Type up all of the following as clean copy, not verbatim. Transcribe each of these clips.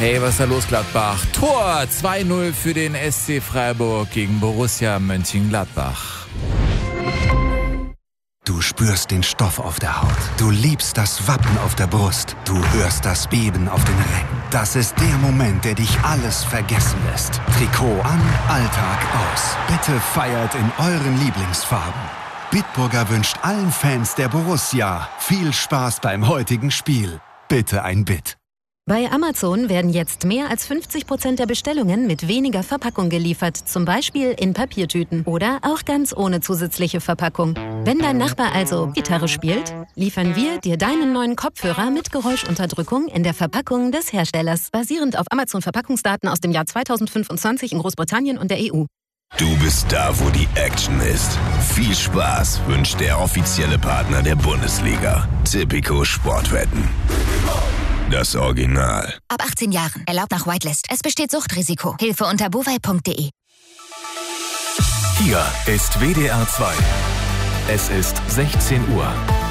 Hey, was ist da los, Gladbach? Tor 2-0 für den SC Freiburg gegen Borussia Mönchengladbach. Du spürst den Stoff auf der Haut. Du liebst das Wappen auf der Brust. Du hörst das Beben auf den Rängen. Das ist der Moment, der dich alles vergessen lässt. Trikot an, Alltag aus. Bitte feiert in euren Lieblingsfarben. Bitburger wünscht allen Fans der Borussia viel Spaß beim heutigen Spiel. Bitte ein Bit. Bei Amazon werden jetzt mehr als 50% der Bestellungen mit weniger Verpackung geliefert. Zum Beispiel in Papiertüten oder auch ganz ohne zusätzliche Verpackung. Wenn dein Nachbar also Gitarre spielt, liefern wir dir deinen neuen Kopfhörer mit Geräuschunterdrückung in der Verpackung des Herstellers. Basierend auf Amazon-Verpackungsdaten aus dem Jahr 2025 in Großbritannien und der EU. Du bist da, wo die Action ist. Viel Spaß wünscht der offizielle Partner der Bundesliga. Tipico Sportwetten. Das Original. Ab 18 Jahren. Erlaubt nach Whitelist. Es besteht Suchtrisiko. Hilfe unter bovai.de. Hier ist WDR 2. Es ist 16 Uhr.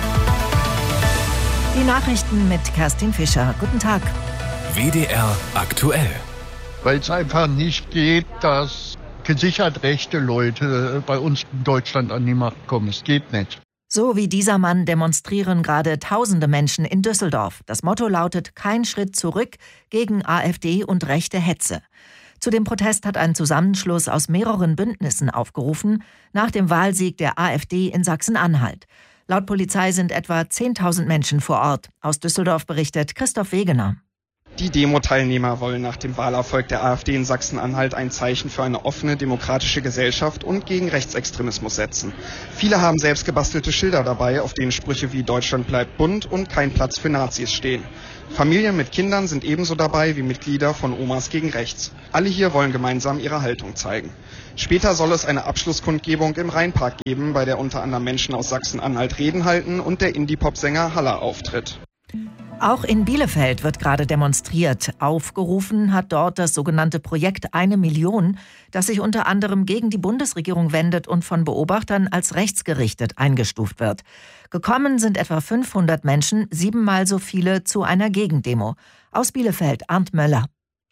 Die Nachrichten mit Kerstin Fischer. Guten Tag. WDR aktuell. Weil es einfach nicht geht, dass gesichert rechte Leute bei uns in Deutschland an die Macht kommen. Es geht nicht. So wie dieser Mann demonstrieren gerade tausende Menschen in Düsseldorf. Das Motto lautet: Kein Schritt zurück gegen AfD und rechte Hetze. Zu dem Protest hat ein Zusammenschluss aus mehreren Bündnissen aufgerufen, nach dem Wahlsieg der AfD in Sachsen-Anhalt. Laut Polizei sind etwa 10.000 Menschen vor Ort. Aus Düsseldorf berichtet Christoph Wegener. Die Demo-Teilnehmer wollen nach dem Wahlerfolg der AfD in Sachsen-Anhalt ein Zeichen für eine offene, demokratische Gesellschaft und gegen Rechtsextremismus setzen. Viele haben selbst gebastelte Schilder dabei, auf denen Sprüche wie Deutschland bleibt bunt und kein Platz für Nazis stehen. Familien mit Kindern sind ebenso dabei wie Mitglieder von Omas gegen Rechts. Alle hier wollen gemeinsam ihre Haltung zeigen. Später soll es eine Abschlusskundgebung im Rheinpark geben, bei der unter anderem Menschen aus Sachsen-Anhalt Reden halten und der Indie-Pop-Sänger Haller auftritt. Auch in Bielefeld wird gerade demonstriert. Aufgerufen hat dort das sogenannte Projekt 1 Million, das sich unter anderem gegen die Bundesregierung wendet und von Beobachtern als rechtsgerichtet eingestuft wird. Gekommen sind etwa 500 Menschen, 7-mal so viele zu einer Gegendemo. Aus Bielefeld, Arndt Möller.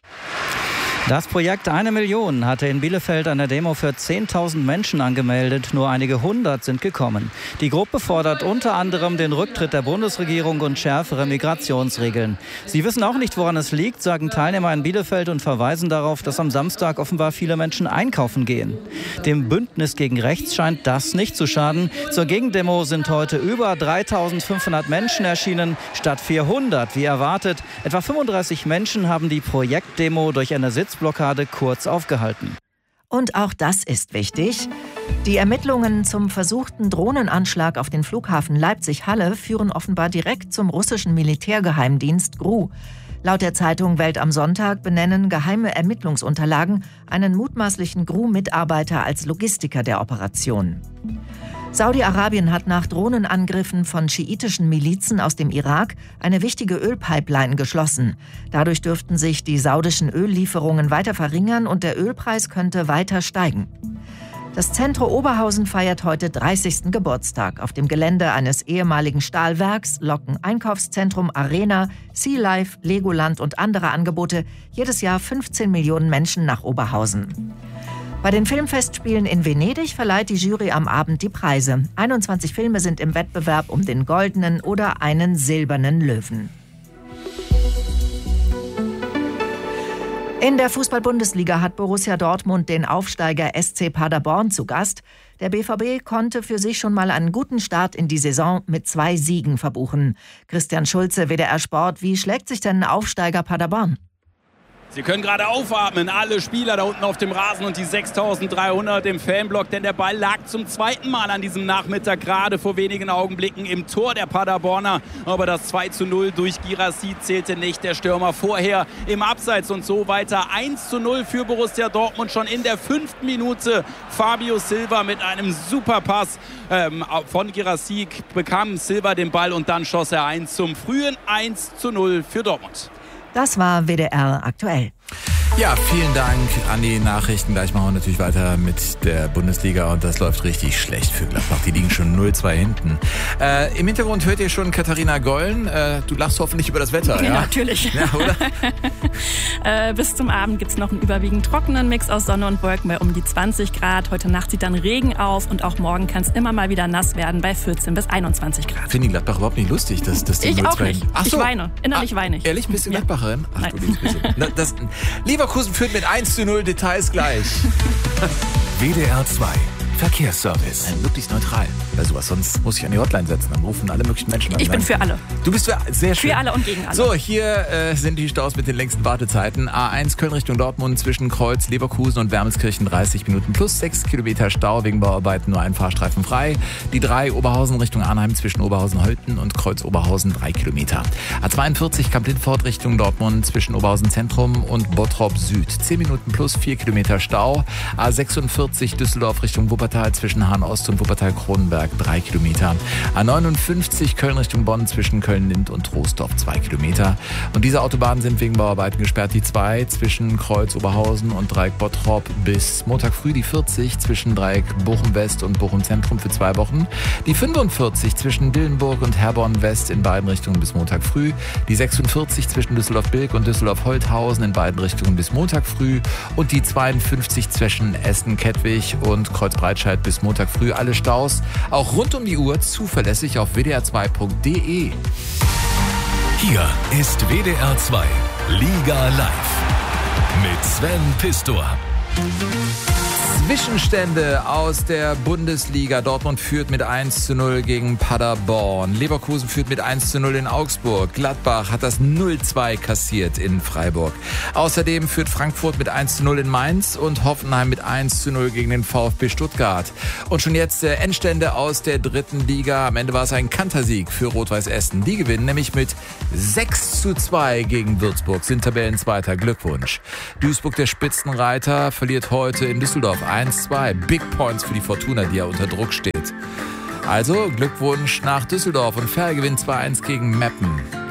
Das Projekt 1 Million hatte in Bielefeld eine Demo für 10.000 Menschen angemeldet. Nur einige hundert sind gekommen. Die Gruppe fordert unter anderem den Rücktritt der Bundesregierung und schärfere Migrationsregeln. Sie wissen auch nicht, woran es liegt, sagen Teilnehmer in Bielefeld und verweisen darauf, dass am Samstag offenbar viele Menschen einkaufen gehen. Dem Bündnis gegen Rechts scheint das nicht zu schaden. Zur Gegendemo sind heute über 3.500 Menschen erschienen, statt 400, wie erwartet. Etwa 35 Menschen haben die Projektdemo durch eine Sitzblockade kurz aufgehalten. Und auch das ist wichtig. Die Ermittlungen zum versuchten Drohnenanschlag auf den Flughafen Leipzig-Halle führen offenbar direkt zum russischen Militärgeheimdienst GRU. Laut der Zeitung Welt am Sonntag benennen geheime Ermittlungsunterlagen einen mutmaßlichen GRU-Mitarbeiter als Logistiker der Operation. Saudi-Arabien hat nach Drohnenangriffen von schiitischen Milizen aus dem Irak eine wichtige Ölpipeline geschlossen. Dadurch dürften sich die saudischen Öllieferungen weiter verringern und der Ölpreis könnte weiter steigen. Das Zentro Oberhausen feiert heute 30. Geburtstag. Auf dem Gelände eines ehemaligen Stahlwerks locken Einkaufszentrum, Arena, Sea Life, Legoland und andere Angebote jedes Jahr 15 Millionen Menschen nach Oberhausen. Bei den Filmfestspielen in Venedig verleiht die Jury am Abend die Preise. 21 Filme sind im Wettbewerb um den goldenen oder einen silbernen Löwen. In der Fußball-Bundesliga hat Borussia Dortmund den Aufsteiger SC Paderborn zu Gast. Der BVB konnte für sich schon mal einen guten Start in die Saison mit 2 Siegen verbuchen. Christian Schulze, WDR Sport, wie schlägt sich denn Aufsteiger Paderborn? Sie können gerade aufatmen, alle Spieler da unten auf dem Rasen und die 6.300 im Fanblock, denn der Ball lag zum zweiten Mal an diesem Nachmittag gerade vor wenigen Augenblicken im Tor der Paderborner. Aber das 2:0 durch Guirassy zählte nicht, der Stürmer vorher im Abseits und so weiter. 1:0 für Borussia Dortmund schon in der 5. Minute. Fabio Silva mit einem Superpass von Guirassy bekam Silva den Ball und dann schoss er ein zum frühen 1:0 für Dortmund. Das war WDR aktuell. Ja, vielen Dank an die Nachrichten. Gleich machen wir natürlich weiter mit der Bundesliga und das läuft richtig schlecht für Gladbach. Die liegen schon 0-2 hinten. Im Hintergrund hört ihr schon Katharina Gollen. Du lachst hoffentlich über das Wetter, ja? Ja, natürlich. Ja, oder? Bis zum Abend gibt es noch einen überwiegend trockenen Mix aus Sonne und Wolken bei um die 20 Grad. Heute Nacht zieht dann Regen auf und auch morgen kann es immer mal wieder nass werden bei 14 bis 21 Grad. Finde ich Gladbach überhaupt nicht lustig, dass die Ich 0-2 auch nicht. Ach so. Ich weine. Innerlich weine ich. Ehrlich, bist du Gladbacherin? Ach, Nein. du liebst bisschen. Leverkusen führt mit 1-0, Details gleich. WDR 2 Verkehrsservice. Möglichst neutral. Bei sowas, sonst muss ich an die Hotline setzen. Dann rufen alle möglichen Menschen an. Ich bin für alle. Du bist sehr schön. Für alle und gegen alle. So, hier sind die Staus mit den längsten Wartezeiten. A1 Köln Richtung Dortmund zwischen Kreuz, Leverkusen und Wermelskirchen 30 Minuten plus 6 Kilometer Stau wegen Bauarbeiten, nur ein Fahrstreifen frei. Die 3 Oberhausen Richtung Arnheim zwischen Oberhausen-Holten und Kreuz-Oberhausen 3 Kilometer. A42 Kamp-Lindfort Richtung Dortmund zwischen Oberhausen Zentrum und Bottrop Süd 10 Minuten plus 4 Kilometer Stau. A46 Düsseldorf Richtung Wuppertal zwischen Hahn-Ost und Wuppertal-Kronenberg 3 Kilometer. A59 Köln Richtung Bonn zwischen Köln-Lind und Troisdorf 2 Kilometer. Und diese Autobahnen sind wegen Bauarbeiten gesperrt. Die 2 zwischen Kreuz-Oberhausen und Dreieck Bottrop bis Montag früh. Die 40 zwischen Dreieck Bochum-West und Bochum-Zentrum für 2 Wochen. Die 45 zwischen Dillenburg und Herborn-West in beiden Richtungen bis Montag früh. Die 46 zwischen Düsseldorf-Bilk und Düsseldorf-Holthausen in beiden Richtungen bis Montag früh. Und die 52 zwischen Essen-Kettwig und Kreuzbreitscheid bis Montag früh. Alle Staus auch rund um die Uhr zuverlässig auf wdr2.de. Hier ist WDR 2 Liga Live mit Sven Pistor. Zwischenstände aus der Bundesliga. Dortmund führt mit 1-0 gegen Paderborn. Leverkusen führt mit 1-0 in Augsburg. Gladbach hat das 0-2 kassiert in Freiburg. Außerdem führt Frankfurt mit 1-0 in Mainz und Hoffenheim mit 1-0 gegen den VfB Stuttgart. Und schon jetzt Endstände aus der dritten Liga. Am Ende war es ein Kantersieg für Rot-Weiß Essen. Die gewinnen nämlich mit 6-2 gegen Würzburg, sind Tabellenzweiter. Glückwunsch. Duisburg, der Spitzenreiter, verliert heute in Düsseldorf 1-2. Big Points für die Fortuna, die ja unter Druck steht. Also Glückwunsch nach Düsseldorf und Ferl gewinnt 2-1 gegen Meppen.